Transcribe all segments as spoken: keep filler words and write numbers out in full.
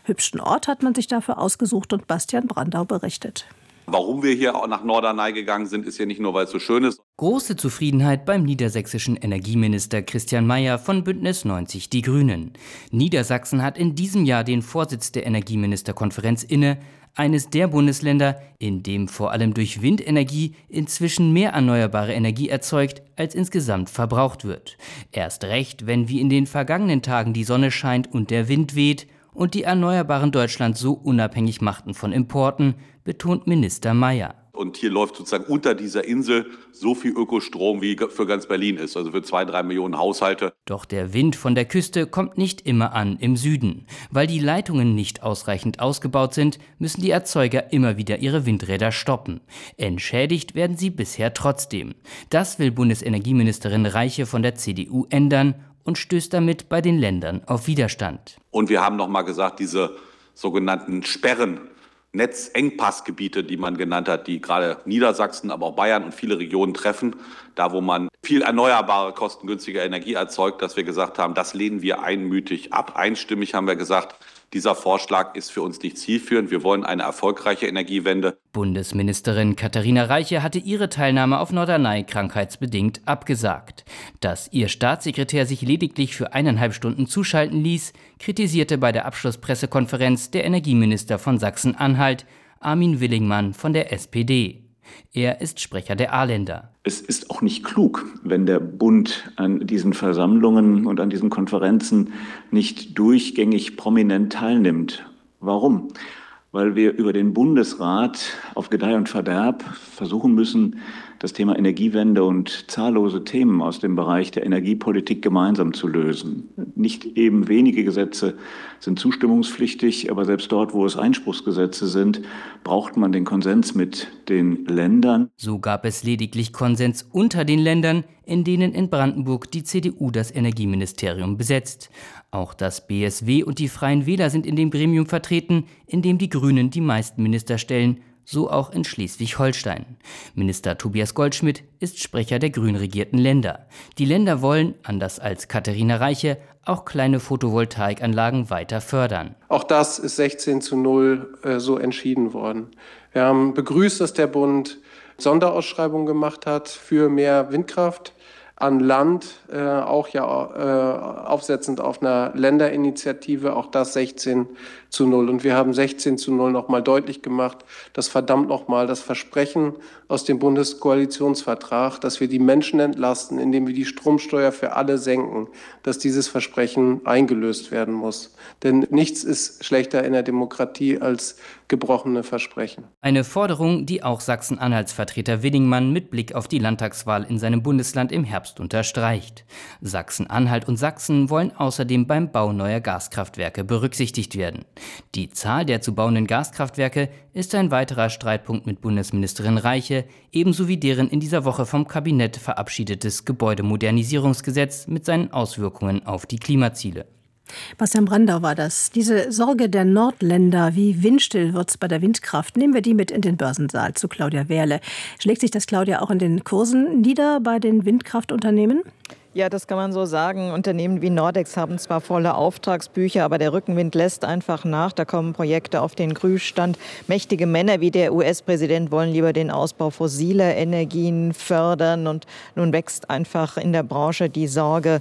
hübschen Ort hat man sich dafür ausgesucht und Bastian Brandau berichtet. Warum wir hier auch nach Norderney gegangen sind, ist ja nicht nur, weil es so schön ist. Große Zufriedenheit beim niedersächsischen Energieminister Christian Mayer von Bündnis neunzig Die Grünen. Niedersachsen hat in diesem Jahr den Vorsitz der Energieministerkonferenz inne, eines der Bundesländer, in dem vor allem durch Windenergie inzwischen mehr erneuerbare Energie erzeugt, als insgesamt verbraucht wird. Erst recht, wenn wie in den vergangenen Tagen die Sonne scheint und der Wind weht und die Erneuerbaren Deutschland so unabhängig machten von Importen, betont Minister Mayer. Und hier läuft sozusagen unter dieser Insel so viel Ökostrom, wie für ganz Berlin ist, also für zwei, drei Millionen Haushalte. Doch der Wind von der Küste kommt nicht immer an im Süden. Weil die Leitungen nicht ausreichend ausgebaut sind, müssen die Erzeuger immer wieder ihre Windräder stoppen. Entschädigt werden sie bisher trotzdem. Das will Bundesenergieministerin Reiche von der C D U ändern und stößt damit bei den Ländern auf Widerstand. Und wir haben noch mal gesagt, diese sogenannten Sperren, Netzengpassgebiete, die man genannt hat, die gerade Niedersachsen, aber auch Bayern und viele Regionen treffen, da wo man viel erneuerbare, kostengünstige Energie erzeugt, dass wir gesagt haben, das lehnen wir einmütig ab. Einstimmig haben wir gesagt, dieser Vorschlag ist für uns nicht zielführend. Wir wollen eine erfolgreiche Energiewende. Bundesministerin Katharina Reiche hatte ihre Teilnahme auf Norderney krankheitsbedingt abgesagt. Dass ihr Staatssekretär sich lediglich für eineinhalb Stunden zuschalten ließ, kritisierte bei der Abschlusspressekonferenz der Energieminister von Sachsen-Anhalt, Armin Willingmann von der S P D. Er ist Sprecher der A-Länder. Es ist auch nicht klug, wenn der Bund an diesen Versammlungen und an diesen Konferenzen nicht durchgängig prominent teilnimmt. Warum? Weil wir über den Bundesrat auf Gedeih und Verderb versuchen müssen, das Thema Energiewende und zahllose Themen aus dem Bereich der Energiepolitik gemeinsam zu lösen. Nicht eben wenige Gesetze sind zustimmungspflichtig, aber selbst dort, wo es Einspruchsgesetze sind, braucht man den Konsens mit den Ländern. So gab es lediglich Konsens unter den Ländern, in denen in Brandenburg die C D U das Energieministerium besetzt. Auch das B S W und die Freien Wähler sind in dem Gremium vertreten, in dem die Grünen die meisten Minister stellen, so auch in Schleswig-Holstein. Minister Tobias Goldschmidt ist Sprecher der grün regierten Länder. Die Länder wollen, anders als Katharina Reiche, auch kleine Photovoltaikanlagen weiter fördern. Auch das ist sechzehn zu null äh, so entschieden worden. Wir haben begrüßt, dass der Bund Sonderausschreibungen gemacht hat für mehr Windkraft an Land, äh, auch ja äh, aufsetzend auf einer Länderinitiative, auch das sechzehn zu null. Und wir haben sechzehn zu null nochmal deutlich gemacht, dass verdammt nochmal das Versprechen aus dem Bundeskoalitionsvertrag, dass wir die Menschen entlasten, indem wir die Stromsteuer für alle senken, dass dieses Versprechen eingelöst werden muss. Denn nichts ist schlechter in der Demokratie als gebrochene Versprechen. Eine Forderung, die auch Sachsen-Anhalts Vertreter Willingmann mit Blick auf die Landtagswahl in seinem Bundesland im Herbst unterstreicht. Sachsen-Anhalt und Sachsen wollen außerdem beim Bau neuer Gaskraftwerke berücksichtigt werden. Die Zahl der zu bauenden Gaskraftwerke ist ein weiterer Streitpunkt mit Bundesministerin Reiche, ebenso wie deren in dieser Woche vom Kabinett verabschiedetes Gebäudemodernisierungsgesetz mit seinen Auswirkungen auf die Klimaziele. Bastian Brandau war das. Diese Sorge der Nordländer, wie windstill wird es bei der Windkraft, nehmen wir die mit in den Börsensaal zu Claudia Wehrle. Schlägt sich das, Claudia, auch in den Kursen nieder bei den Windkraftunternehmen? Ja, das kann man so sagen. Unternehmen wie Nordex haben zwar volle Auftragsbücher, aber der Rückenwind lässt einfach nach. Da kommen Projekte auf den Prüfstand. Mächtige Männer wie der U S-Präsident wollen lieber den Ausbau fossiler Energien fördern. Und nun wächst einfach in der Branche die Sorge,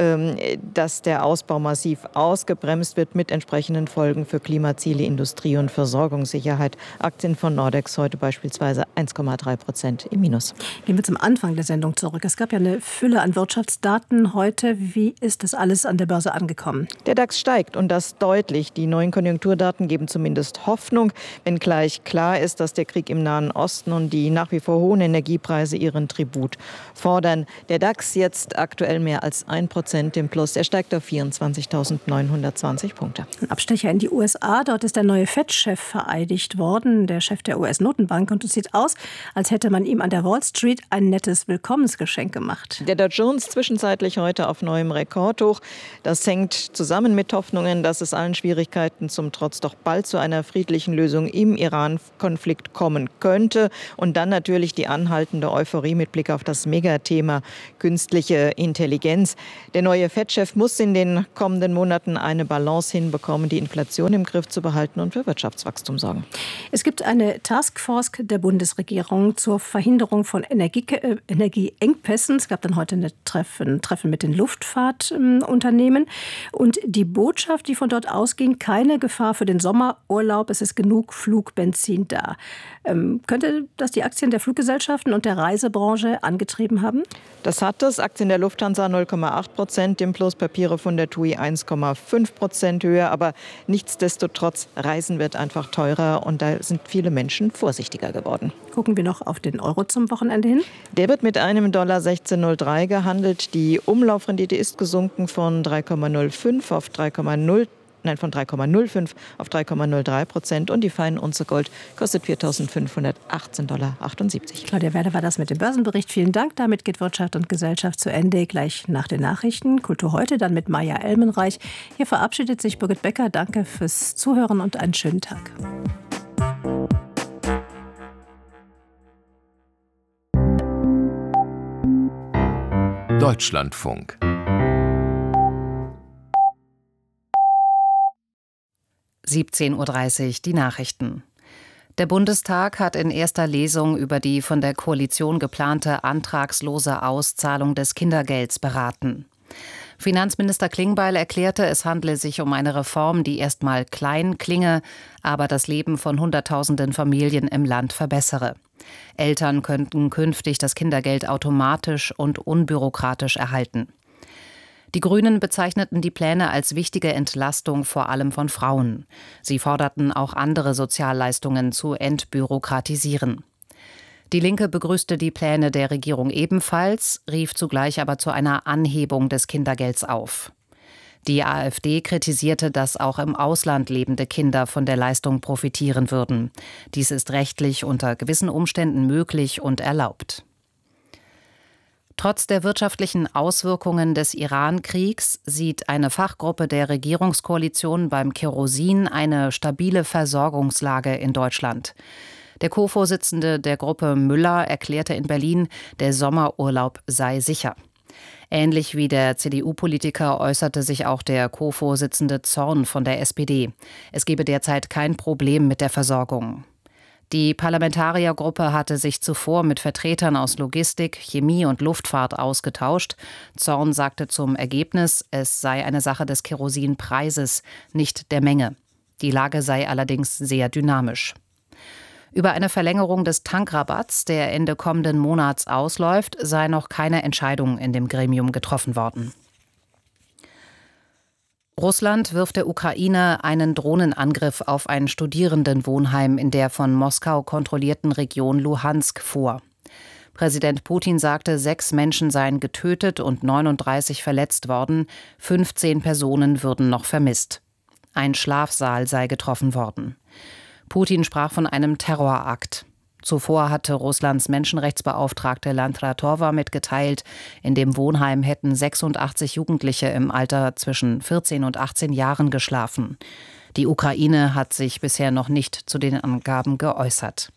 dass der Ausbau massiv ausgebremst wird mit entsprechenden Folgen für Klimaziele, Industrie und Versorgungssicherheit. Aktien von Nordex heute beispielsweise eins Komma drei Prozent im Minus. Gehen wir zum Anfang der Sendung zurück. Es gab ja eine Fülle an Wirtschafts Daten heute. Wie ist das alles an der Börse angekommen? Der DAX steigt und das deutlich. Die neuen Konjunkturdaten geben zumindest Hoffnung, wenngleich klar ist, dass der Krieg im Nahen Osten und die nach wie vor hohen Energiepreise ihren Tribut fordern. Der DAX jetzt aktuell mehr als ein Prozent im Plus. Er steigt auf vierundzwanzigtausendneunhundertzwanzig Punkte. Ein Abstecher in die U S A. Dort ist der neue Fed-Chef vereidigt worden, der Chef der U S-Notenbank. Und es sieht aus, als hätte man ihm an der Wall Street ein nettes Willkommensgeschenk gemacht. Der Dow Jones zwischen zwischenzeitlich heute auf neuem Rekordhoch. Das hängt zusammen mit Hoffnungen, dass es allen Schwierigkeiten zum Trotz doch bald zu einer friedlichen Lösung im Iran-Konflikt kommen könnte. Und dann natürlich die anhaltende Euphorie mit Blick auf das Megathema künstliche Intelligenz. Der neue Fed-Chef muss in den kommenden Monaten eine Balance hinbekommen, die Inflation im Griff zu behalten und für Wirtschaftswachstum sorgen. Es gibt eine Taskforce der Bundesregierung zur Verhinderung von Energie, äh, Energieengpässen. Es gab dann heute ein Treffen, ein Treffen mit den Luftfahrtunternehmen. Und die Botschaft, die von dort ausging, keine Gefahr für den Sommerurlaub, es ist genug Flugbenzin da. Ähm, könnte das die Aktien der Fluggesellschaften und der Reisebranche angetrieben haben? Das hat es. Aktien der Lufthansa null Komma acht Prozent im Plus, Papiere von der T U I eins Komma fünf Prozent höher. Aber nichtsdestotrotz, Reisen wird einfach teurer und da sind viele Menschen vorsichtiger geworden. Gucken wir noch auf den Euro zum Wochenende hin. Der wird mit einem Dollar sechzehn Komma null drei gehandelt. Die Umlaufrendite ist gesunken von drei Komma null fünf auf drei Komma null Nein, von drei Komma null fünf auf drei Komma null drei Prozent und die feine Unze Gold kostet viertausendfünfhundertachtzehn Komma achtundsiebzig Dollar. Claudia Werle war das mit dem Börsenbericht. Vielen Dank. Damit geht Wirtschaft und Gesellschaft zu Ende. Gleich nach den Nachrichten. Kultur heute dann mit Maja Elmenreich. Hier verabschiedet sich Birgit Becker. Danke fürs Zuhören und einen schönen Tag. Deutschlandfunk. siebzehn Uhr dreißig, die Nachrichten. Der Bundestag hat in erster Lesung über die von der Koalition geplante antragslose Auszahlung des Kindergelds beraten. Finanzminister Klingbeil erklärte, es handle sich um eine Reform, die erstmal klein klinge, aber das Leben von Hunderttausenden Familien im Land verbessere. Eltern könnten künftig das Kindergeld automatisch und unbürokratisch erhalten. Die Grünen bezeichneten die Pläne als wichtige Entlastung vor allem von Frauen. Sie forderten auch andere Sozialleistungen zu entbürokratisieren. Die Linke begrüßte die Pläne der Regierung ebenfalls, rief zugleich aber zu einer Anhebung des Kindergelds auf. Die AfD kritisierte, dass auch im Ausland lebende Kinder von der Leistung profitieren würden. Dies ist rechtlich unter gewissen Umständen möglich und erlaubt. Trotz der wirtschaftlichen Auswirkungen des Iran-Kriegs sieht eine Fachgruppe der Regierungskoalition beim Kerosin eine stabile Versorgungslage in Deutschland. Der Co-Vorsitzende der Gruppe Müller erklärte in Berlin, der Sommerurlaub sei sicher. Ähnlich wie der C D U-Politiker äußerte sich auch der Co-Vorsitzende Zorn von der S P D. Es gebe derzeit kein Problem mit der Versorgung. Die Parlamentariergruppe hatte sich zuvor mit Vertretern aus Logistik, Chemie und Luftfahrt ausgetauscht. Zorn sagte zum Ergebnis, es sei eine Sache des Kerosinpreises, nicht der Menge. Die Lage sei allerdings sehr dynamisch. Über eine Verlängerung des Tankrabatts, der Ende kommenden Monats ausläuft, sei noch keine Entscheidung in dem Gremium getroffen worden. Russland wirft der Ukraine einen Drohnenangriff auf ein Studierendenwohnheim in der von Moskau kontrollierten Region Luhansk vor. Präsident Putin sagte, sechs Menschen seien getötet und neununddreißig verletzt worden, fünfzehn Personen würden noch vermisst. Ein Schlafsaal sei getroffen worden. Putin sprach von einem Terrorakt. Zuvor hatte Russlands Menschenrechtsbeauftragte Landratova mitgeteilt, in dem Wohnheim hätten sechsundachtzig Jugendliche im Alter zwischen vierzehn und achtzehn Jahren geschlafen. Die Ukraine hat sich bisher noch nicht zu den Angaben geäußert.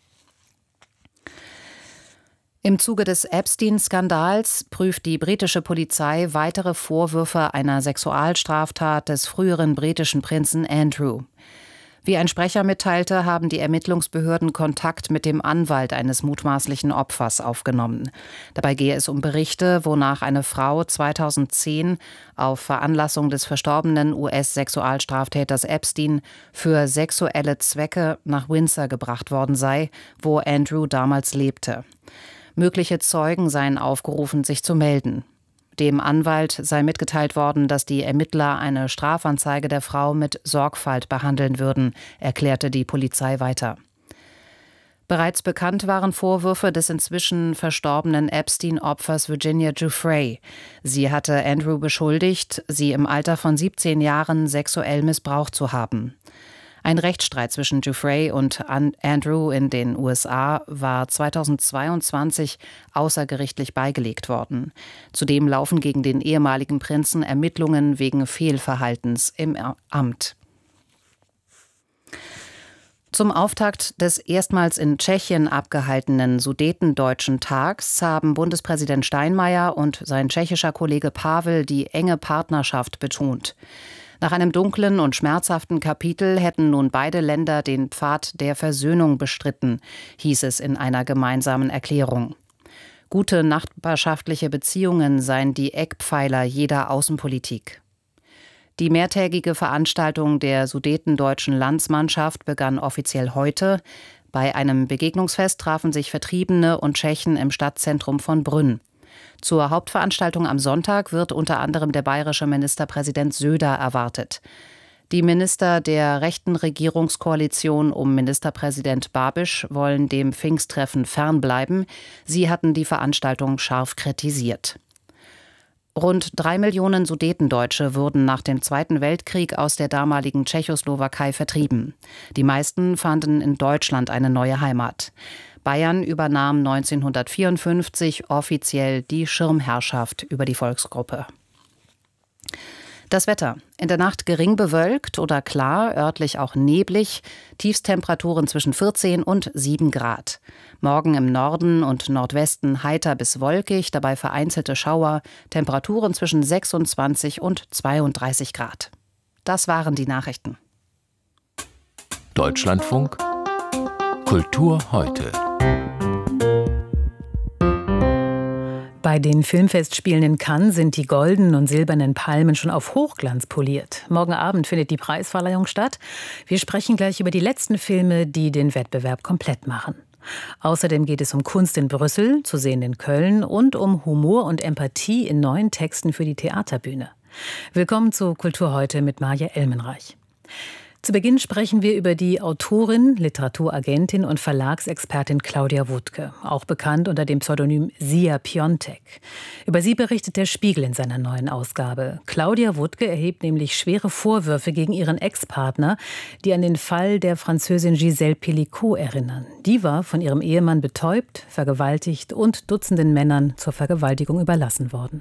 Im Zuge des Epstein-Skandals prüft die britische Polizei weitere Vorwürfe einer Sexualstraftat des früheren britischen Prinzen Andrew. Wie ein Sprecher mitteilte, haben die Ermittlungsbehörden Kontakt mit dem Anwalt eines mutmaßlichen Opfers aufgenommen. Dabei gehe es um Berichte, wonach eine Frau zweitausendzehn auf Veranlassung des verstorbenen U S-Sexualstraftäters Epstein für sexuelle Zwecke nach Windsor gebracht worden sei, wo Andrew damals lebte. Mögliche Zeugen seien aufgerufen, sich zu melden. Dem Anwalt sei mitgeteilt worden, dass die Ermittler eine Strafanzeige der Frau mit Sorgfalt behandeln würden, erklärte die Polizei weiter. Bereits bekannt waren Vorwürfe des inzwischen verstorbenen Epstein-Opfers Virginia Giuffre. Sie hatte Andrew beschuldigt, sie im Alter von siebzehn Jahren sexuell missbraucht zu haben. Ein Rechtsstreit zwischen Giuffre und Andrew in den U S A war zweitausendzweiundzwanzig außergerichtlich beigelegt worden. Zudem laufen gegen den ehemaligen Prinzen Ermittlungen wegen Fehlverhaltens im Amt. Zum Auftakt des erstmals in Tschechien abgehaltenen Sudetendeutschen Tags haben Bundespräsident Steinmeier und sein tschechischer Kollege Pavel die enge Partnerschaft betont. Nach einem dunklen und schmerzhaften Kapitel hätten nun beide Länder den Pfad der Versöhnung bestritten, hieß es in einer gemeinsamen Erklärung. Gute nachbarschaftliche Beziehungen seien die Eckpfeiler jeder Außenpolitik. Die mehrtägige Veranstaltung der Sudetendeutschen Landsmannschaft begann offiziell heute. Bei einem Begegnungsfest trafen sich Vertriebene und Tschechen im Stadtzentrum von Brünn. Zur Hauptveranstaltung am Sonntag wird unter anderem der bayerische Ministerpräsident Söder erwartet. Die Minister der rechten Regierungskoalition um Ministerpräsident Babiš wollen dem Pfingsttreffen fernbleiben. Sie hatten die Veranstaltung scharf kritisiert. Rund drei Millionen Sudetendeutsche wurden nach dem Zweiten Weltkrieg aus der damaligen Tschechoslowakei vertrieben. Die meisten fanden in Deutschland eine neue Heimat. Bayern übernahm neunzehnhundertvierundfünfzig offiziell die Schirmherrschaft über die Volksgruppe. Das Wetter. In der Nacht gering bewölkt oder klar, örtlich auch neblig. Tiefstemperaturen zwischen vierzehn und sieben Grad. Morgen im Norden und Nordwesten heiter bis wolkig, dabei vereinzelte Schauer. Temperaturen zwischen sechsundzwanzig und zweiunddreißig Grad. Das waren die Nachrichten. Deutschlandfunk Kultur heute. Bei den Filmfestspielen in Cannes sind die goldenen und silbernen Palmen schon auf Hochglanz poliert. Morgen Abend findet die Preisverleihung statt. Wir sprechen gleich über die letzten Filme, die den Wettbewerb komplett machen. Außerdem geht es um Kunst in Brüssel, zu sehen in Köln, und um Humor und Empathie in neuen Texten für die Theaterbühne. Willkommen zu Kultur heute mit Maja Elmenreich. Zu Beginn sprechen wir über die Autorin, Literaturagentin und Verlagsexpertin Claudia Wuttke, auch bekannt unter dem Pseudonym Sia Piontek. Über sie berichtet der Spiegel in seiner neuen Ausgabe. Claudia Wuttke erhebt nämlich schwere Vorwürfe gegen ihren Ex-Partner, die an den Fall der Französin Gisèle Pelicot erinnern. Die war von ihrem Ehemann betäubt, vergewaltigt und Dutzenden Männern zur Vergewaltigung überlassen worden.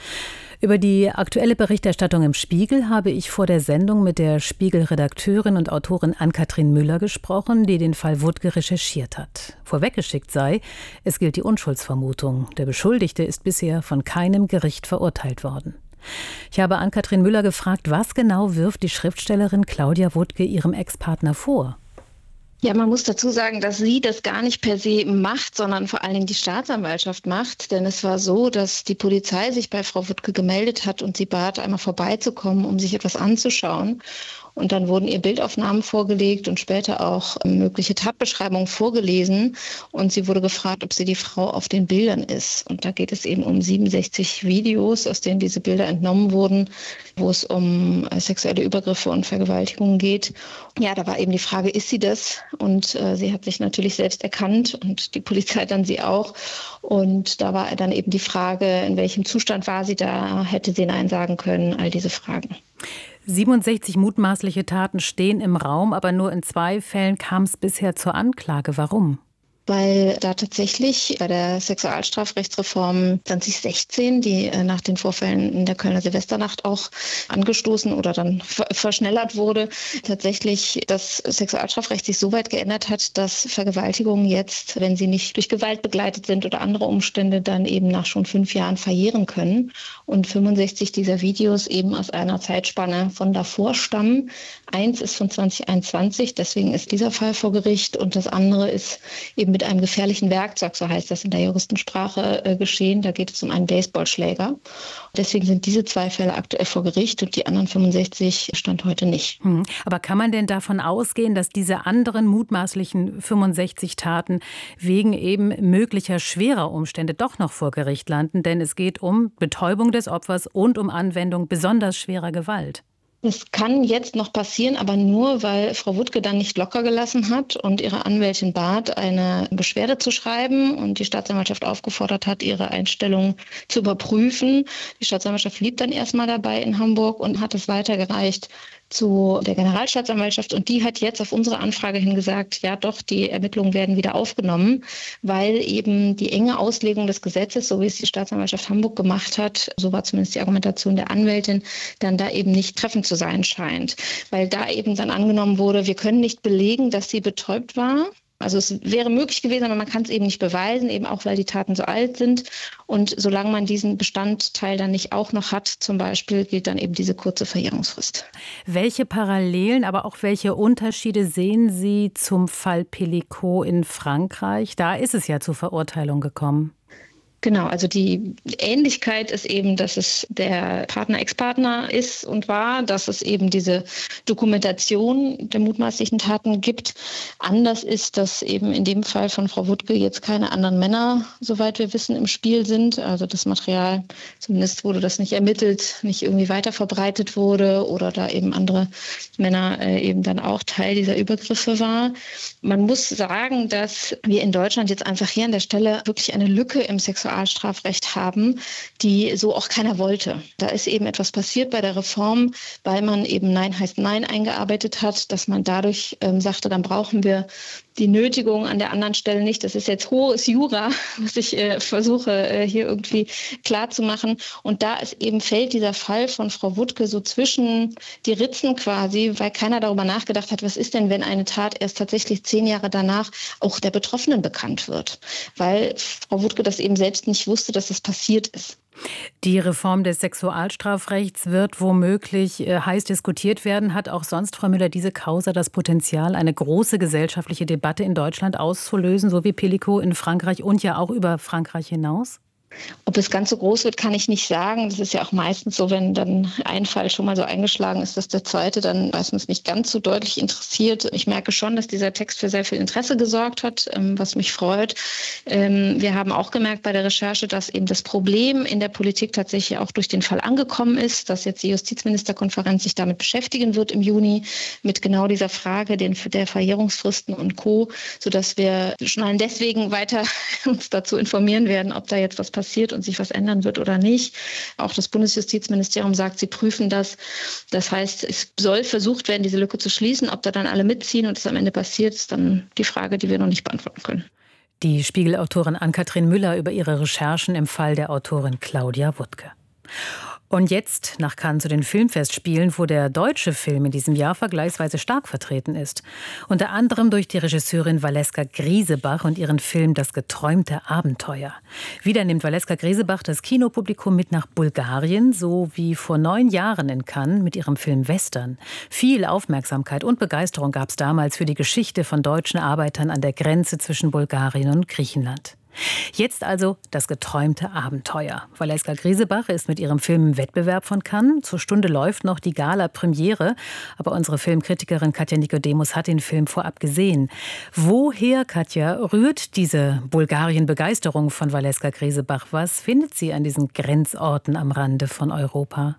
Über die aktuelle Berichterstattung im Spiegel habe ich vor der Sendung mit der Spiegel-Redakteurin und Autorin Ann-Kathrin Müller gesprochen, die den Fall Wuttke recherchiert hat. Vorweggeschickt sei, es gilt die Unschuldsvermutung. Der Beschuldigte ist bisher von keinem Gericht verurteilt worden. Ich habe Ann-Kathrin Müller gefragt, was genau wirft die Schriftstellerin Claudia Wuttke ihrem Ex-Partner vor? Ja, man muss dazu sagen, dass sie das gar nicht per se macht, sondern vor allen Dingen die Staatsanwaltschaft macht. Denn es war so, dass die Polizei sich bei Frau Wuttke gemeldet hat und sie bat, einmal vorbeizukommen, um sich etwas anzuschauen. Und dann wurden ihr Bildaufnahmen vorgelegt und später auch mögliche Tatbeschreibungen vorgelesen. Und sie wurde gefragt, ob sie die Frau auf den Bildern ist. Und da geht es eben um siebenundsechzig Videos, aus denen diese Bilder entnommen wurden, wo es um sexuelle Übergriffe und Vergewaltigungen geht. Ja, da war eben die Frage, ist sie das? Und äh, sie hat sich natürlich selbst erkannt und die Polizei dann sie auch. Und da war dann eben die Frage, in welchem Zustand war sie da? Hätte sie Nein sagen können? All diese Fragen. siebenundsechzig mutmaßliche Taten stehen im Raum, aber nur in zwei Fällen kam es bisher zur Anklage. Warum? Weil da tatsächlich bei der Sexualstrafrechtsreform zwanzig sechzehn, die nach den Vorfällen in der Kölner Silvesternacht auch angestoßen oder dann verschnellert wurde, tatsächlich das Sexualstrafrecht sich so weit geändert hat, dass Vergewaltigungen jetzt, wenn sie nicht durch Gewalt begleitet sind oder andere Umstände, dann eben nach schon fünf Jahren verjähren können. Und fünfundsechzig dieser Videos eben aus einer Zeitspanne von davor stammen. Eins ist von zwanzig einundzwanzig, deswegen ist dieser Fall vor Gericht, und das andere ist eben mit einem gefährlichen Werkzeug, so heißt das in der Juristensprache, äh, geschehen. Da geht es um einen Baseballschläger. Deswegen sind diese zwei Fälle aktuell vor Gericht und die anderen fünfundsechzig stand heute nicht. Hm. Aber kann man denn davon ausgehen, dass diese anderen mutmaßlichen fünfundsechzig Taten wegen eben möglicher schwerer Umstände doch noch vor Gericht landen? Denn es geht um Betäubung des Opfers und um Anwendung besonders schwerer Gewalt. Das kann jetzt noch passieren, aber nur, weil Frau Wuttke dann nicht locker gelassen hat und ihre Anwältin bat, eine Beschwerde zu schreiben und die Staatsanwaltschaft aufgefordert hat, ihre Einstellung zu überprüfen. Die Staatsanwaltschaft blieb dann erstmal dabei in Hamburg und hat es weitergereicht zu der Generalstaatsanwaltschaft und die hat jetzt auf unsere Anfrage hin gesagt, ja doch, die Ermittlungen werden wieder aufgenommen, weil eben die enge Auslegung des Gesetzes, so wie es die Staatsanwaltschaft Hamburg gemacht hat, so war zumindest die Argumentation der Anwältin, dann da eben nicht treffend zu sein scheint. Weil da eben dann angenommen wurde, wir können nicht belegen, dass sie betäubt war. Also es wäre möglich gewesen, aber man kann es eben nicht beweisen, eben auch weil die Taten so alt sind. Und solange man diesen Bestandteil dann nicht auch noch hat, zum Beispiel, gilt dann eben diese kurze Verjährungsfrist. Welche Parallelen, aber auch welche Unterschiede sehen Sie zum Fall Pellicot in Frankreich? Da ist es ja zur Verurteilung gekommen. Genau, also die Ähnlichkeit ist eben, dass es der Partner, Ex-Partner ist und war, dass es eben diese Dokumentation der mutmaßlichen Taten gibt. Anders ist, dass eben in dem Fall von Frau Wuttke jetzt keine anderen Männer, soweit wir wissen, im Spiel sind. Also das Material, zumindest wurde das nicht ermittelt, nicht irgendwie weiter verbreitet wurde oder da eben andere Männer äh, eben dann auch Teil dieser Übergriffe war. Man muss sagen, dass wir in Deutschland jetzt einfach hier an der Stelle wirklich eine Lücke im Sexualstrafrecht haben, die so auch keiner wollte. Da ist eben etwas passiert bei der Reform, weil man eben Nein heißt Nein eingearbeitet hat, dass man dadurch ähm, sagte, dann brauchen wir die Nötigung an der anderen Stelle nicht. Das ist jetzt hohes Jura, was ich äh, versuche äh, hier irgendwie klar zu machen. Und da ist eben fällt dieser Fall von Frau Wuttke so zwischen die Ritzen quasi, weil keiner darüber nachgedacht hat, was ist denn, wenn eine Tat erst tatsächlich zehn Jahre danach auch der Betroffenen bekannt wird. Weil Frau Wuttke das eben selbst nicht wusste, dass das passiert ist. Die Reform des Sexualstrafrechts wird womöglich äh, heiß diskutiert werden. Hat auch sonst, Frau Müller, diese Causa das Potenzial, eine große gesellschaftliche Debatte in Deutschland auszulösen, so wie Pellicot in Frankreich und ja auch über Frankreich hinaus? Ob es ganz so groß wird, kann ich nicht sagen. Das ist ja auch meistens so, wenn dann ein Fall schon mal so eingeschlagen ist, dass der zweite dann meistens nicht ganz so deutlich interessiert. Ich merke schon, dass dieser Text für sehr viel Interesse gesorgt hat, was mich freut. Wir haben auch gemerkt bei der Recherche, dass eben das Problem in der Politik tatsächlich auch durch den Fall angekommen ist, dass jetzt die Justizministerkonferenz sich damit beschäftigen wird im Juni mit genau dieser Frage der Verjährungsfristen und Co., sodass wir schon deswegen weiter uns dazu informieren werden, ob da jetzt was passiert. passiert und sich was ändern wird oder nicht. Auch das Bundesjustizministerium sagt, sie prüfen das. Das heißt, es soll versucht werden, diese Lücke zu schließen. Ob da dann alle mitziehen und es am Ende passiert, ist dann die Frage, die wir noch nicht beantworten können. Die Spiegel-Autorin Ann-Kathrin Müller über ihre Recherchen im Fall der Autorin Claudia Wuttke. Und jetzt nach Cannes zu den Filmfestspielen, wo der deutsche Film in diesem Jahr vergleichsweise stark vertreten ist. Unter anderem durch die Regisseurin Valeska Griesebach und ihren Film Das geträumte Abenteuer. Wieder nimmt Valeska Griesebach das Kinopublikum mit nach Bulgarien, so wie vor neun Jahren in Cannes mit ihrem Film Western. Viel Aufmerksamkeit und Begeisterung gab es damals für die Geschichte von deutschen Arbeitern an der Grenze zwischen Bulgarien und Griechenland. Jetzt also das geträumte Abenteuer. Valeska Griesebach ist mit ihrem Film im Wettbewerb von Cannes. Zur Stunde läuft noch die Gala-Premiere. Aber unsere Filmkritikerin Katja Nikodemus hat den Film vorab gesehen. Woher, Katja, rührt diese Bulgarien-Begeisterung von Valeska Griesebach? Was findet sie an diesen Grenzorten am Rande von Europa?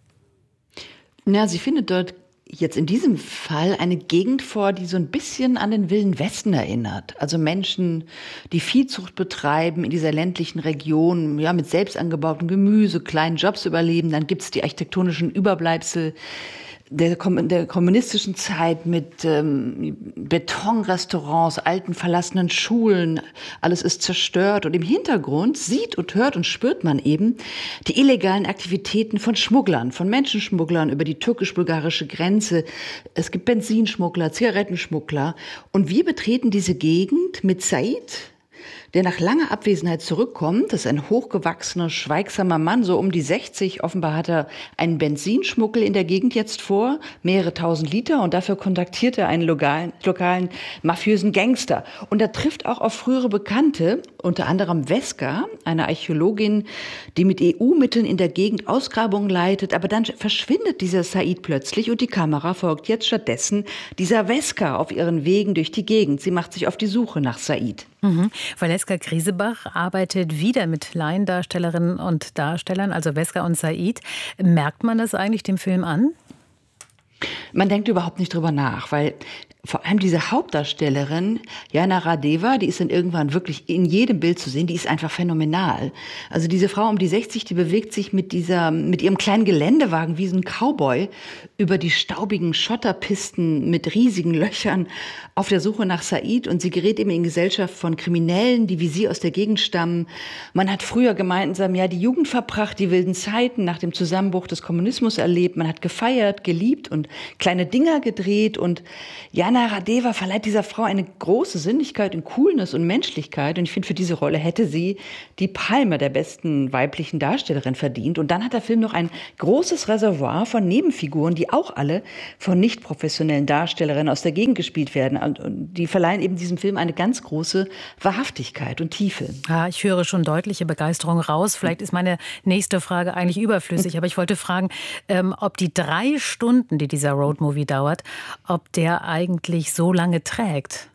Na, sie findet dort jetzt in diesem Fall eine Gegend vor, die so ein bisschen an den Wilden Westen erinnert. Also Menschen, die Viehzucht betreiben in dieser ländlichen Region, ja, mit selbst angebautem Gemüse, kleinen Jobs überleben. Dann gibt's die architektonischen Überbleibsel der, der kommunistischen Zeit mit ähm, Betonrestaurants, alten verlassenen Schulen. Alles ist zerstört. Und im Hintergrund sieht und hört und spürt man eben die illegalen Aktivitäten von Schmugglern, von Menschenschmugglern über die türkisch-bulgarische Grenze. Es gibt Benzinschmuggler, Zigarettenschmuggler. Und wir betreten diese Gegend mit Said, der nach langer Abwesenheit zurückkommt. Das ist ein hochgewachsener, schweigsamer Mann, so um die sechzig. Offenbar hat er einen Benzinschmuggel in der Gegend jetzt vor, mehrere tausend Liter. Und dafür kontaktiert er einen lokalen, lokalen mafiösen Gangster. Und er trifft auch auf frühere Bekannte, unter anderem Veska, eine Archäologin, die mit E U-Mitteln in der Gegend Ausgrabungen leitet. Aber dann verschwindet dieser Said plötzlich und die Kamera folgt jetzt stattdessen dieser Veska auf ihren Wegen durch die Gegend. Sie macht sich auf die Suche nach Said. Mhm. Valeska Griesebach arbeitet wieder mit Laiendarstellerinnen und Darstellern, also Veska und Said. Merkt man das eigentlich dem Film an? Man denkt überhaupt nicht drüber nach, weil vor allem diese Hauptdarstellerin, Jana Radeva, die ist dann irgendwann wirklich in jedem Bild zu sehen, die ist einfach phänomenal. Also diese Frau um die sechzig, die bewegt sich mit dieser, mit ihrem kleinen Geländewagen wie so ein Cowboy über die staubigen Schotterpisten mit riesigen Löchern auf der Suche nach Said, und sie gerät eben in Gesellschaft von Kriminellen, die wie sie aus der Gegend stammen. Man hat früher gemeinsam ja die Jugend verbracht, die wilden Zeiten nach dem Zusammenbruch des Kommunismus erlebt. Man hat gefeiert, geliebt und kleine Dinger gedreht, und Jana Radeva verleiht dieser Frau eine große Sinnlichkeit und Coolness und Menschlichkeit. Und ich finde, für diese Rolle hätte sie die Palme der besten weiblichen Darstellerin verdient. Und dann hat der Film noch ein großes Reservoir von Nebenfiguren, die auch alle von nicht professionellen Darstellerinnen aus der Gegend gespielt werden. Und die verleihen eben diesem Film eine ganz große Wahrhaftigkeit und Tiefe. Ja, ich höre schon deutliche Begeisterung raus. Vielleicht ist meine nächste Frage eigentlich überflüssig. Aber ich wollte fragen, ähm, ob die drei Stunden, die dieser Roadmovie dauert, ob der eigentlich so lange trägt.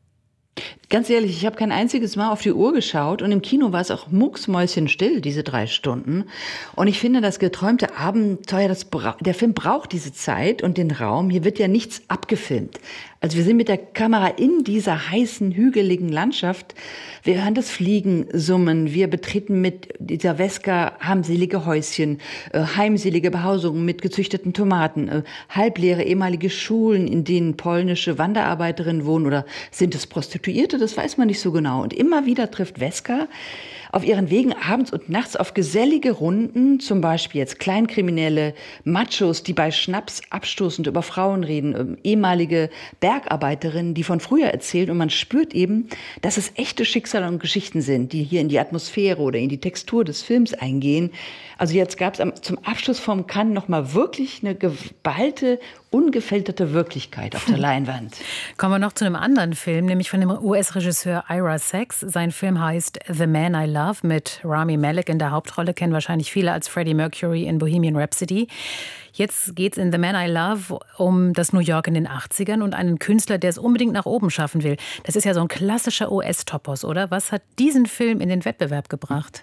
Ganz ehrlich, ich habe kein einziges Mal auf die Uhr geschaut, und im Kino war es auch mucksmäuschenstill, diese drei Stunden. Und ich finde, das geträumte Abenteuer, das bra- der Film braucht diese Zeit und den Raum. Hier wird ja nichts abgefilmt. Also wir sind mit der Kamera in dieser heißen, hügeligen Landschaft. Wir hören das Fliegen summen. Wir betreten mit dieser Vesca armselige Häuschen, äh, heimselige Behausungen mit gezüchteten Tomaten, äh, halbleere ehemalige Schulen, in denen polnische Wanderarbeiterinnen wohnen, oder sind es Prostituierte? Das weiß man nicht so genau. Und immer wieder trifft Vesca auf ihren Wegen abends und nachts auf gesellige Runden, zum Beispiel jetzt Kleinkriminelle, Machos, die bei Schnaps abstoßend über Frauen reden, ehemalige Bergarbeiterinnen, die von früher erzählen, und man spürt eben, dass es echte Schicksale und Geschichten sind, die hier in die Atmosphäre oder in die Textur des Films eingehen. Also jetzt gab es zum Abschluss vom Cannes noch mal wirklich eine geballte, ungefilterte Wirklichkeit auf der Leinwand. Kommen wir noch zu einem anderen Film, nämlich von dem U S-Regisseur Ira Sachs. Sein Film heißt The Man I Love mit Rami Malek in der Hauptrolle. Kennen wahrscheinlich viele als Freddie Mercury in Bohemian Rhapsody. Jetzt geht es in The Man I Love um das New York in den achtzigern und einen Künstler, der es unbedingt nach oben schaffen will. Das ist ja so ein klassischer U S-Topos, oder? Was hat diesen Film in den Wettbewerb gebracht?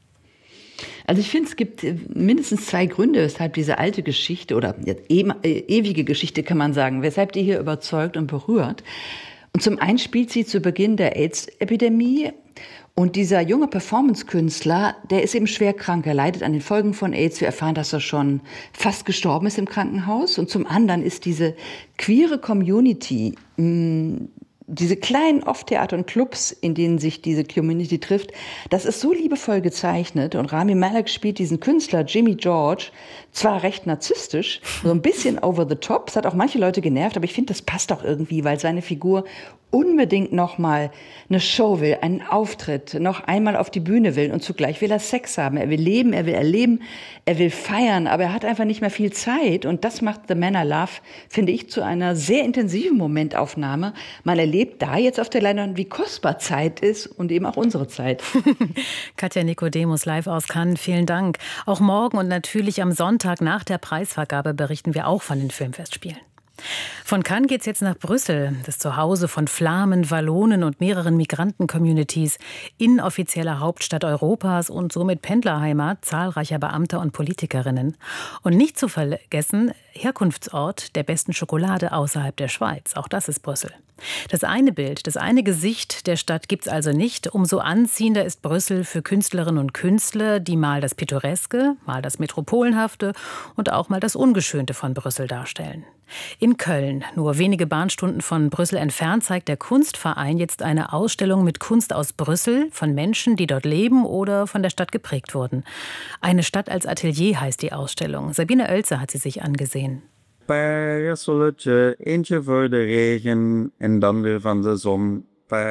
Also ich finde, es gibt mindestens zwei Gründe, weshalb diese alte Geschichte oder e ewige Geschichte, kann man sagen, weshalb die hier überzeugt und berührt. Und zum einen spielt sie zu Beginn der AIDS-Epidemie. Und dieser junge Performance-Künstler, der ist eben schwer krank. Er leidet an den Folgen von AIDS. Wir erfahren, dass er schon fast gestorben ist im Krankenhaus. Und zum anderen ist diese queere Community, mh, diese kleinen Off-Theater und Clubs, in denen sich diese Community trifft, das ist so liebevoll gezeichnet. Und Rami Malek spielt diesen Künstler Jimmy George, zwar recht narzisstisch, so ein bisschen over the top. Es hat auch manche Leute genervt, aber ich finde, das passt auch irgendwie, weil seine Figur unbedingt noch mal eine Show will, einen Auftritt, noch einmal auf die Bühne will, und zugleich will er Sex haben. Er will leben, er will erleben, er will feiern, aber er hat einfach nicht mehr viel Zeit, und das macht The Man I Love, finde ich, zu einer sehr intensiven Momentaufnahme. Man erlebt da jetzt auf der Leinwand, wie kostbar Zeit ist und eben auch unsere Zeit. Katja Nikodemus live aus Cannes, vielen Dank. Auch morgen und natürlich am Sonntag nach der Preisvergabe berichten wir auch von den Filmfestspielen. Von Cannes geht's jetzt nach Brüssel, das Zuhause von Flamen, Wallonen und mehreren Migranten-Communities, inoffizielle Hauptstadt Europas und somit Pendlerheimat zahlreicher Beamter und Politikerinnen. Und nicht zu vergessen, Herkunftsort der besten Schokolade außerhalb der Schweiz. Auch das ist Brüssel. Das eine Bild, das eine Gesicht der Stadt gibt's also nicht. Umso anziehender ist Brüssel für Künstlerinnen und Künstler, die mal das Pittoreske, mal das Metropolenhafte und auch mal das Ungeschönte von Brüssel darstellen. In Köln, nur wenige Bahnstunden von Brüssel entfernt, zeigt der Kunstverein jetzt eine Ausstellung mit Kunst aus Brüssel von Menschen, die dort leben oder von der Stadt geprägt wurden. Eine Stadt als Atelier heißt die Ausstellung. Sabine Oelze hat sie sich angesehen. Bij een zonnetje, eentje voor de regen en dan weer van de zon.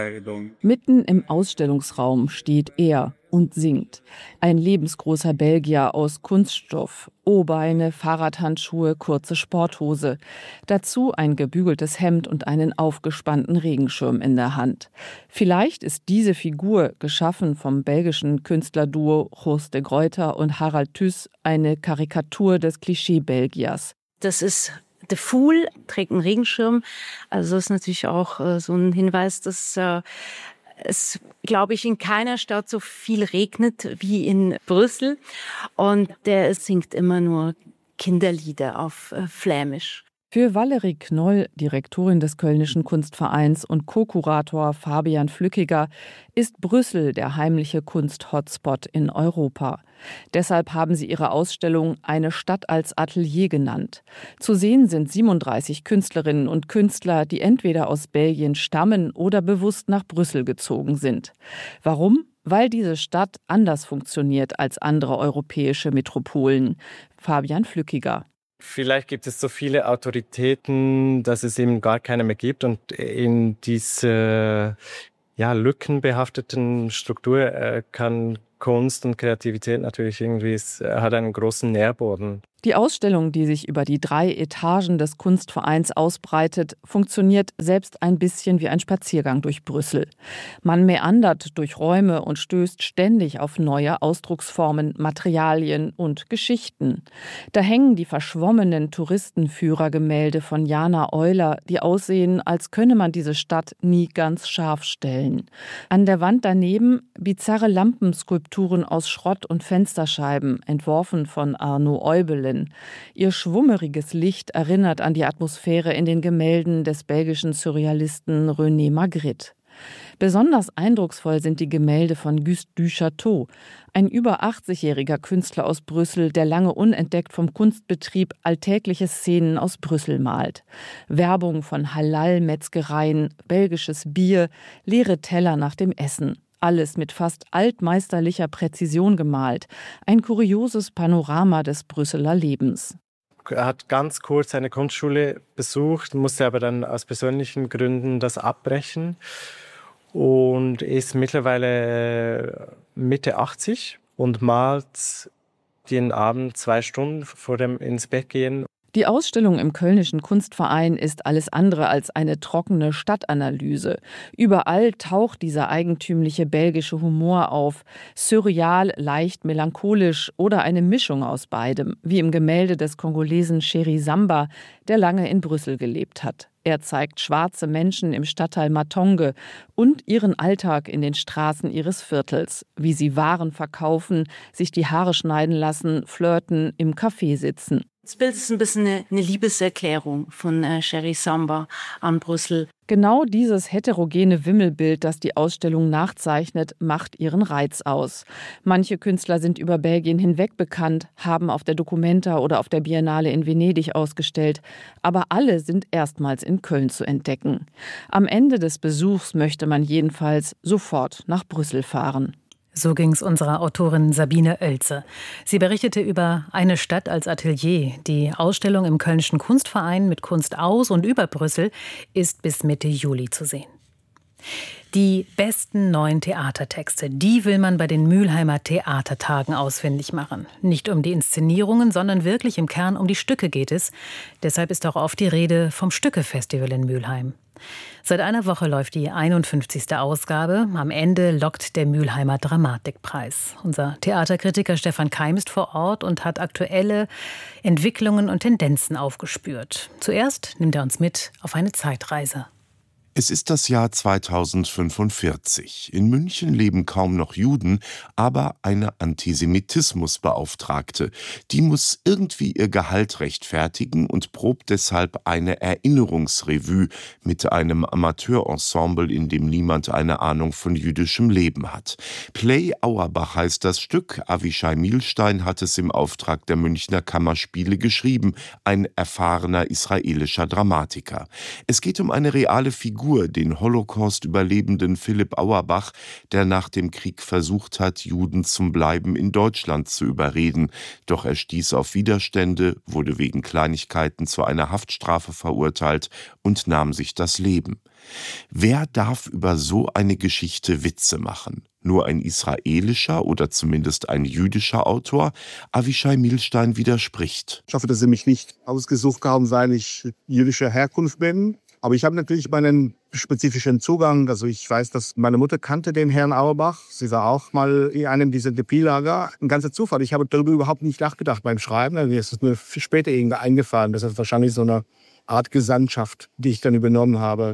Mitten im Ausstellungsraum steht er und singt. Ein lebensgroßer Belgier aus Kunststoff. O-Beine, Fahrradhandschuhe, kurze Sporthose. Dazu ein gebügeltes Hemd und einen aufgespannten Regenschirm in der Hand. Vielleicht ist diese Figur, geschaffen vom belgischen Künstlerduo Joost de Gruyter und Harald Thys, eine Karikatur des Klischee-Belgiers. Das ist der Fool, trägt einen Regenschirm. Also das ist natürlich auch äh, so ein Hinweis, dass äh, es, glaube ich, in keiner Stadt so viel regnet wie in Brüssel. Und der singt immer nur Kinderlieder auf äh, Flämisch. Für Valerie Knoll, Direktorin des Kölnischen Kunstvereins, und Co-Kurator Fabian Flückiger ist Brüssel der heimliche Kunst-Hotspot in Europa. Deshalb haben sie ihre Ausstellung »Eine Stadt als Atelier« genannt. Zu sehen sind siebenunddreißig Künstlerinnen und Künstler, die entweder aus Belgien stammen oder bewusst nach Brüssel gezogen sind. Warum? Weil diese Stadt anders funktioniert als andere europäische Metropolen. Fabian Flückiger. Vielleicht gibt es so viele Autoritäten, dass es eben gar keine mehr gibt. Und in diese ja, lückenbehafteten Struktur äh, kann Kunst und Kreativität natürlich irgendwie, es hat einen großen Nährboden. Die Ausstellung, die sich über die drei Etagen des Kunstvereins ausbreitet, funktioniert selbst ein bisschen wie ein Spaziergang durch Brüssel. Man meandert durch Räume und stößt ständig auf neue Ausdrucksformen, Materialien und Geschichten. Da hängen die verschwommenen Touristenführergemälde von Jana Euler, die aussehen, als könne man diese Stadt nie ganz scharf stellen. An der Wand daneben bizarre Lampenskulpturen aus Schrott und Fensterscheiben, entworfen von Arno Eubelen. Ihr schwummeriges Licht erinnert an die Atmosphäre in den Gemälden des belgischen Surrealisten René Magritte. Besonders eindrucksvoll sind die Gemälde von Gust du Château, ein über achtzigjähriger Künstler aus Brüssel, der lange unentdeckt vom Kunstbetrieb alltägliche Szenen aus Brüssel malt. Werbung von Halal-Metzgereien, belgisches Bier, leere Teller nach dem Essen. Alles mit fast altmeisterlicher Präzision gemalt. Ein kurioses Panorama des Brüsseler Lebens. Er hat ganz kurz eine Kunstschule besucht, musste aber dann aus persönlichen Gründen das abbrechen und ist mittlerweile Mitte achtzig und malt jeden Abend zwei Stunden vor dem ins Bett gehen. Die Ausstellung im Kölnischen Kunstverein ist alles andere als eine trockene Stadtanalyse. Überall taucht dieser eigentümliche belgische Humor auf. Surreal, leicht melancholisch oder eine Mischung aus beidem, wie im Gemälde des Kongolesen Chéri Samba, der lange in Brüssel gelebt hat. Er zeigt schwarze Menschen im Stadtteil Matonge und ihren Alltag in den Straßen ihres Viertels, wie sie Waren verkaufen, sich die Haare schneiden lassen, flirten, im Café sitzen. Das Bild ist ein bisschen eine, eine Liebeserklärung von äh, Chéri Samba an Brüssel. Genau dieses heterogene Wimmelbild, das die Ausstellung nachzeichnet, macht ihren Reiz aus. Manche Künstler sind über Belgien hinweg bekannt, haben auf der Documenta oder auf der Biennale in Venedig ausgestellt. Aber alle sind erstmals in Köln zu entdecken. Am Ende des Besuchs möchte man jedenfalls sofort nach Brüssel fahren. So ging es unserer Autorin Sabine Oelze. Sie berichtete über Eine Stadt als Atelier. Die Ausstellung im Kölnischen Kunstverein mit Kunst aus und über Brüssel ist bis Mitte Juli zu sehen. Die besten neuen Theatertexte, die will man bei den Mülheimer Theatertagen ausfindig machen. Nicht um die Inszenierungen, sondern wirklich im Kern um die Stücke geht es. Deshalb ist auch oft die Rede vom Stücke-Festival in Mülheim. Seit einer Woche läuft die einundfünfzigste Ausgabe. Am Ende lockt der Mülheimer Dramatikpreis. Unser Theaterkritiker Stefan Keim ist vor Ort und hat aktuelle Entwicklungen und Tendenzen aufgespürt. Zuerst nimmt er uns mit auf eine Zeitreise. Es ist das Jahr zweitausendfünfundvierzig. In München leben kaum noch Juden, aber eine Antisemitismusbeauftragte. Die muss irgendwie ihr Gehalt rechtfertigen und probt deshalb eine Erinnerungsrevue mit einem Amateurensemble, in dem niemand eine Ahnung von jüdischem Leben hat. Play Auerbach heißt das Stück. Avichai Milstein hat es im Auftrag der Münchner Kammerspiele geschrieben, ein erfahrener israelischer Dramatiker. Es geht um eine reale Figur, den Holocaust-Überlebenden Philipp Auerbach, der nach dem Krieg versucht hat, Juden zum Bleiben in Deutschland zu überreden. Doch er stieß auf Widerstände, wurde wegen Kleinigkeiten zu einer Haftstrafe verurteilt und nahm sich das Leben. Wer darf über so eine Geschichte Witze machen? Nur ein israelischer oder zumindest ein jüdischer Autor? Avichai Milstein widerspricht. Ich hoffe, dass Sie mich nicht ausgesucht haben, weil ich jüdischer Herkunft bin. Aber ich habe natürlich meinen spezifischen Zugang. Also ich weiß, dass meine Mutter kannte den Herrn Auerbach. Sie war auch mal in einem dieser D P-Lager. Ein ganzer Zufall. Ich habe darüber überhaupt nicht nachgedacht beim Schreiben. Mir ist es mir später irgendwie eingefallen. Das ist wahrscheinlich so eine Art Gesandtschaft, die ich dann übernommen habe.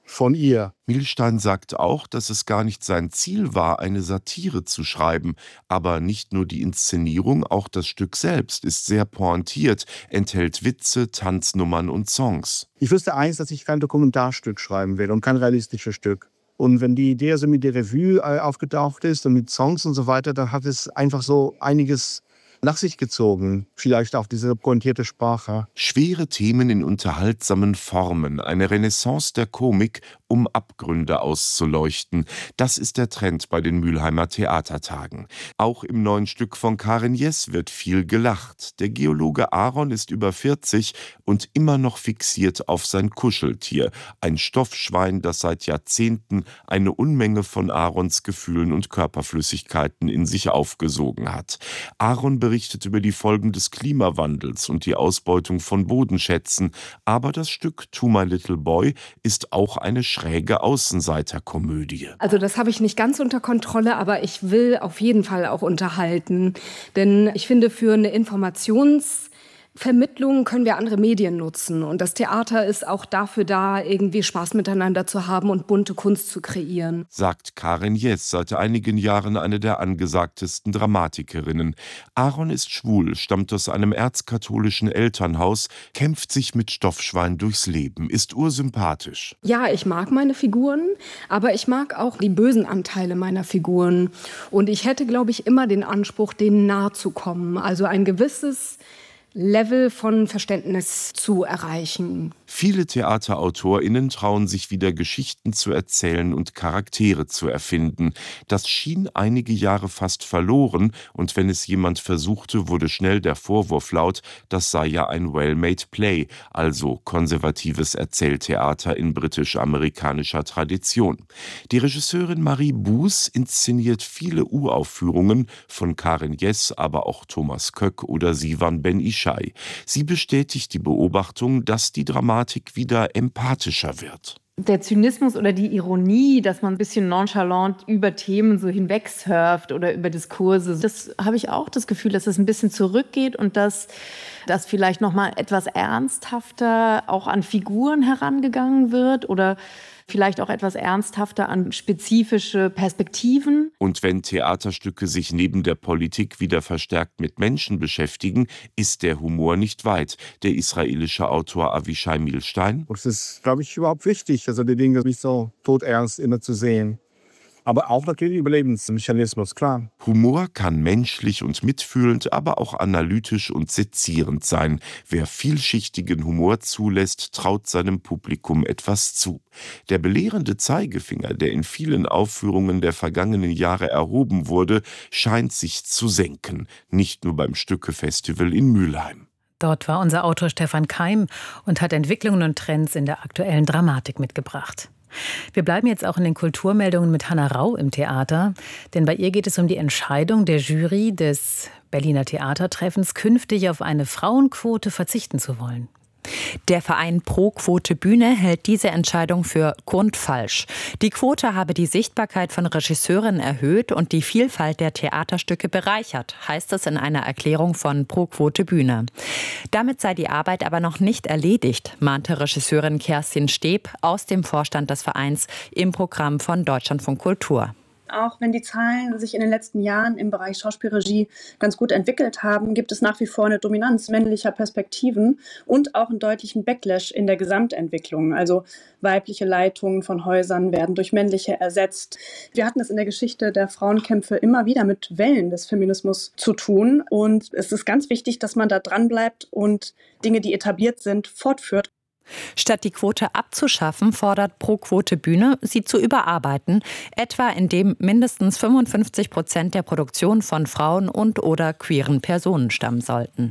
von ihr. Milstein sagt auch, dass es gar nicht sein Ziel war, eine Satire zu schreiben. Aber nicht nur die Inszenierung, auch das Stück selbst ist sehr pointiert, enthält Witze, Tanznummern und Songs. Ich wusste eins, dass ich kein Dokumentarstück schreiben will und kein realistisches Stück. Und wenn die Idee also mit der Revue aufgetaucht ist und mit Songs und so weiter, dann hat es einfach so einiges nach sich gezogen, vielleicht auch diese pointierte Sprache. Schwere Themen in unterhaltsamen Formen, eine Renaissance der Komik, um Abgründe auszuleuchten. Das ist der Trend bei den Mülheimer Theatertagen. Auch im neuen Stück von Karin Jess wird viel gelacht. Der Geologe Aaron ist über vierzig und immer noch fixiert auf sein Kuscheltier, ein Stoffschwein, das seit Jahrzehnten eine Unmenge von Aarons Gefühlen und Körperflüssigkeiten in sich aufgesogen hat. Aaron berichtet über die Folgen des Klimawandels und die Ausbeutung von Bodenschätzen. Aber das Stück To My Little Boy ist auch eine schräge Außenseiterkomödie. Also das habe ich nicht ganz unter Kontrolle, aber ich will auf jeden Fall auch unterhalten. Denn ich finde, für eine Informations- Vermittlung können wir andere Medien nutzen. Und das Theater ist auch dafür da, irgendwie Spaß miteinander zu haben und bunte Kunst zu kreieren. Sagt Karin Jess, seit einigen Jahren eine der angesagtesten Dramatikerinnen. Aaron ist schwul, stammt aus einem erzkatholischen Elternhaus, kämpft sich mit Stoffschwein durchs Leben, ist ursympathisch. Ja, ich mag meine Figuren, aber ich mag auch die bösen Anteile meiner Figuren. Und ich hätte, glaube ich, immer den Anspruch, denen nahe zu kommen. Also ein gewisses Level von Verständnis zu erreichen. Viele TheaterautorInnen trauen sich wieder, Geschichten zu erzählen und Charaktere zu erfinden. Das schien einige Jahre fast verloren, und wenn es jemand versuchte, wurde schnell der Vorwurf laut, das sei ja ein well-made play, also konservatives Erzähltheater in britisch-amerikanischer Tradition. Die Regisseurin Marie Buß inszeniert viele Uraufführungen von Karin Jess, aber auch Thomas Köck oder Sivan Ben-Ishai. Sie bestätigt die Beobachtung, dass die Dramatik wieder empathischer wird. Der Zynismus oder die Ironie, dass man ein bisschen nonchalant über Themen so hinwegsurft oder über Diskurse, das habe ich auch das Gefühl, dass es ein bisschen zurückgeht und dass, dass vielleicht noch mal etwas ernsthafter auch an Figuren herangegangen wird oder vielleicht auch etwas ernsthafter an spezifische Perspektiven. Und wenn Theaterstücke sich neben der Politik wieder verstärkt mit Menschen beschäftigen, ist der Humor nicht weit. Der israelische Autor Avishai Milstein. Und es ist, glaube ich, überhaupt wichtig, also die Dinge nicht so todernst immer zu sehen. Aber auch natürlich Überlebensmechanismus, klar. Humor kann menschlich und mitfühlend, aber auch analytisch und sezierend sein. Wer vielschichtigen Humor zulässt, traut seinem Publikum etwas zu. Der belehrende Zeigefinger, der in vielen Aufführungen der vergangenen Jahre erhoben wurde, scheint sich zu senken. Nicht nur beim Stücke-Festival in Mülheim. Dort war unser Autor Stefan Keim und hat Entwicklungen und Trends in der aktuellen Dramatik mitgebracht. Wir bleiben jetzt auch in den Kulturmeldungen mit Hanna Rau im Theater, denn bei ihr geht es um die Entscheidung der Jury des Berliner Theatertreffens, künftig auf eine Frauenquote verzichten zu wollen. Der Verein Pro Quote Bühne hält diese Entscheidung für grundfalsch. Die Quote habe die Sichtbarkeit von Regisseurinnen erhöht und die Vielfalt der Theaterstücke bereichert, heißt es in einer Erklärung von Pro Quote Bühne. Damit sei die Arbeit aber noch nicht erledigt, mahnte Regisseurin Kerstin Steb aus dem Vorstand des Vereins im Programm von Deutschlandfunk Kultur. Auch wenn die Zahlen sich in den letzten Jahren im Bereich Schauspielregie ganz gut entwickelt haben, gibt es nach wie vor eine Dominanz männlicher Perspektiven und auch einen deutlichen Backlash in der Gesamtentwicklung. Also weibliche Leitungen von Häusern werden durch männliche ersetzt. Wir hatten es in der Geschichte der Frauenkämpfe immer wieder mit Wellen des Feminismus zu tun. Und es ist ganz wichtig, dass man da dran bleibt und Dinge, die etabliert sind, fortführt. Statt die Quote abzuschaffen, fordert Pro Quote Bühne, sie zu überarbeiten, etwa indem mindestens fünfundfünfzig Prozent der Produktion von Frauen und oder queeren Personen stammen sollten.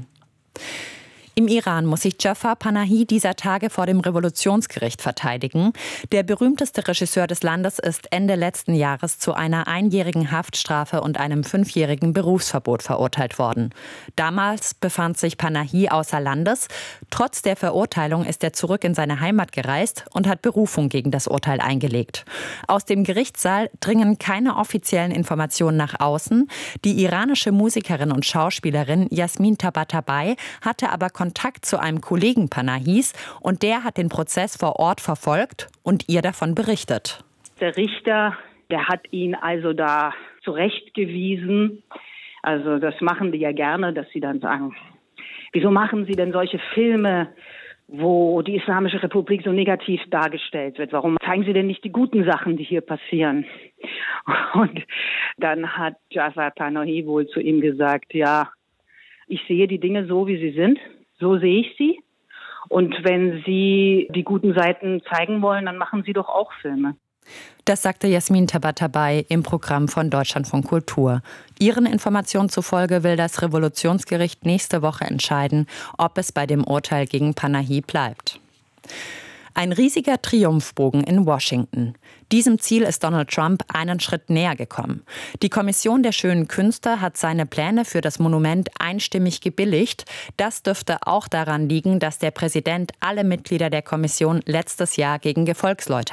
Im Iran muss sich Jafar Panahi dieser Tage vor dem Revolutionsgericht verteidigen. Der berühmteste Regisseur des Landes ist Ende letzten Jahres zu einer einjährigen Haftstrafe und einem fünfjährigen Berufsverbot verurteilt worden. Damals befand sich Panahi außer Landes. Trotz der Verurteilung ist er zurück in seine Heimat gereist und hat Berufung gegen das Urteil eingelegt. Aus dem Gerichtssaal dringen keine offiziellen Informationen nach außen. Die iranische Musikerin und Schauspielerin Yasmin Tabatabai hatte aber Kontakt zu einem Kollegen Panahis und der hat den Prozess vor Ort verfolgt und ihr davon berichtet. Der Richter, der hat ihn also da zurechtgewiesen. Also das machen die ja gerne, dass sie dann sagen, wieso machen Sie denn solche Filme, wo die Islamische Republik so negativ dargestellt wird? Warum zeigen Sie denn nicht die guten Sachen, die hier passieren? Und dann hat Jafar Panahi wohl zu ihm gesagt, ja, ich sehe die Dinge so, wie sie sind, so sehe ich sie. Und wenn Sie die guten Seiten zeigen wollen, dann machen Sie doch auch Filme. Das sagte Jasmin Tabatabai im Programm von Deutschlandfunk Kultur. Ihren Informationen zufolge will das Revolutionsgericht nächste Woche entscheiden, ob es bei dem Urteil gegen Panahi bleibt. Ein riesiger Triumphbogen in Washington. Diesem Ziel ist Donald Trump einen Schritt näher gekommen. Die Kommission der schönen Künste hat seine Pläne für das Monument einstimmig gebilligt. Das dürfte auch daran liegen, dass der Präsident alle Mitglieder der Kommission letztes Jahr gegen Gefolgsleute